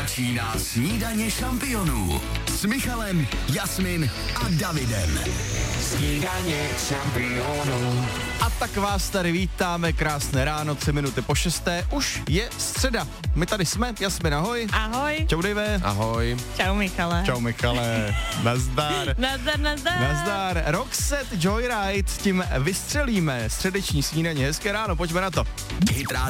Začíná snídaně šampionů s Michalem, Jasmin a Davidem. Snídaně šampionů. A tak vás tady vítáme, krásné ráno, 3 minuty po 6. Už je středa. My tady jsme, Jasmin, ahoj. Ahoj. Čau, Dave. Ahoj. Čau, Michale. Čau, Michale. Nazdar. Nazdar. Roxette Joyride, tím vystřelíme středeční snídaně. Hezké ráno, pojďme na to. Hit